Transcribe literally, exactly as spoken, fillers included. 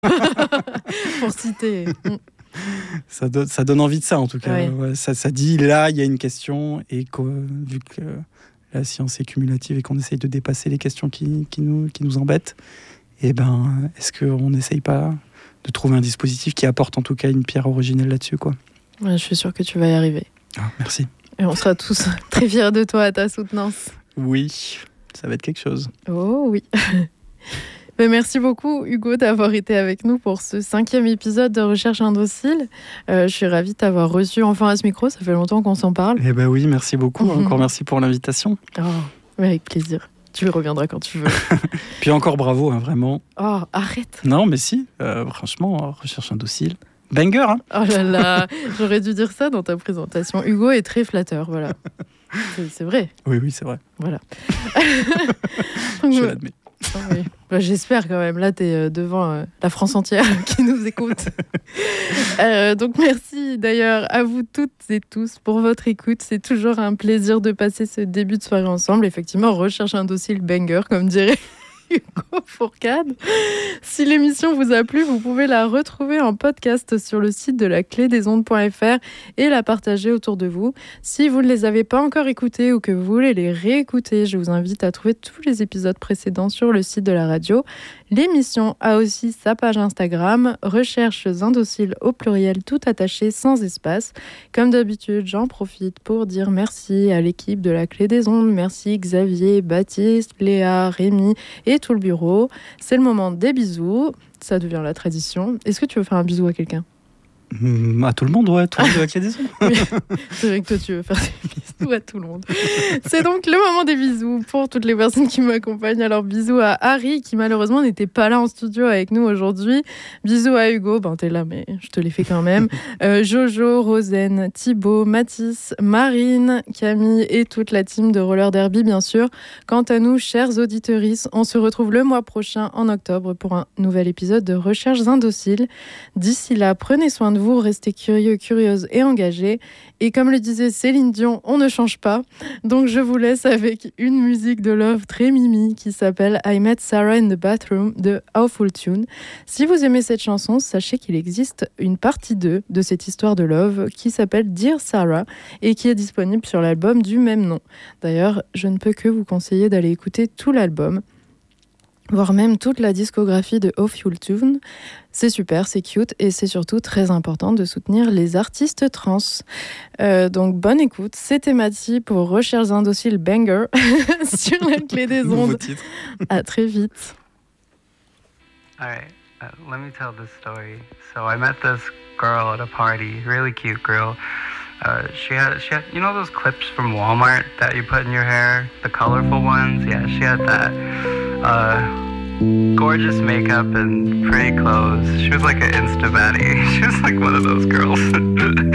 Pour citer. Ça, do- ça donne envie de ça, en tout cas. Ouais. Ouais, ça, ça dit, là, il y a une question, et que, vu que la science est cumulative et qu'on essaye de dépasser les questions qui, qui, nous, qui nous embêtent, eh ben, est-ce qu'on n'essaye pas de trouver un dispositif qui apporte en tout cas une pierre originelle là-dessus, quoi. Ouais, je suis sûre que tu vas y arriver. Ah, merci. Et on sera tous très fiers de toi, à ta soutenance. Oui, ça va être quelque chose. Oh oui. Mais merci beaucoup, Hugo, d'avoir été avec nous pour ce cinquième épisode de Recherche Indocile. Euh, je suis ravie de t'avoir reçu enfin à ce micro. Ça fait longtemps qu'on s'en parle. Eh ben oui, merci beaucoup. Encore merci pour l'invitation. Oh, avec plaisir. Tu reviendras quand tu veux. Puis encore bravo, hein, vraiment. Oh, arrête. Non, mais si, euh, franchement, Recherche Indocile. Banger, hein. Oh là là, j'aurais dû dire ça dans ta présentation. Hugo est très flatteur, voilà. C'est, c'est vrai. Oui, oui, c'est vrai. Voilà. Je l'admets. Oh oui. Bah, j'espère quand même. Là, tu es devant euh, la France entière qui nous écoute. euh, donc, merci d'ailleurs à vous toutes et tous pour votre écoute. C'est toujours un plaisir de passer ce début de soirée ensemble. Effectivement, Recherche Indocile banger, comme dirait Hugo Fourcade. Si l'émission vous a plu, vous pouvez la retrouver en podcast sur le site de la clé des ondes point f r et la partager autour de vous. Si vous ne les avez pas encore écoutées ou que vous voulez les réécouter, je vous invite à trouver tous les épisodes précédents sur le site de la radio. L'émission a aussi sa page Instagram, Recherches Indociles au pluriel tout attaché sans espace. Comme d'habitude, j'en profite pour dire merci à l'équipe de la Clé des Ondes. Merci Xavier, Baptiste, Léa, Rémi et tout le bureau. C'est le moment des bisous. Ça devient la tradition. Est-ce que tu veux faire un bisou à quelqu'un ? Mmh, à tout le monde, ouais, tout le monde de la Clé des Ondes. Oui, c'est vrai que toi, tu veux faire des bisous à tout le monde. C'est donc le moment des bisous pour toutes les personnes qui m'accompagnent. Alors, bisous à Harry, qui malheureusement n'était pas là en studio avec nous aujourd'hui. Bisous à Hugo, ben t'es là, mais je te les fais quand même. Euh, Jojo, Rosen, Thibaut, Mathis, Marine, Camille et toute la team de Roller Derby, bien sûr. Quant à nous, chers auditeuristes, on se retrouve le mois prochain, en octobre, pour un nouvel épisode de Recherches Indociles. D'ici là, prenez soin de vous, restez curieux, curieuses et engagés. Et comme le disait Céline Dion, on ne change pas. Donc je vous laisse avec une musique de love très mimi qui s'appelle I Met Sarah in the Bathroom de Awful Tune. Si vous aimez cette chanson, sachez qu'il existe une partie deux de cette histoire de love qui s'appelle Dear Sarah et qui est disponible sur l'album du même nom. D'ailleurs, je ne peux que vous conseiller d'aller écouter tout l'album, voire même toute la discographie de Awful Tune. C'est super, c'est cute et c'est surtout très important de soutenir les artistes trans. Euh, donc bonne écoute, c'était Mathie pour Recherches Indociles banger sur la Clé des Ondes. À très vite. All right, uh, let me tell this story. So I met this girl at a party, really cute girl. Uh, she had, she had, you know those clips from Walmart that you put in your hair, the colorful ones? Yeah, she had that. Uh, gorgeous makeup and pretty clothes. She was like an Insta baddie. She was like one of those girls.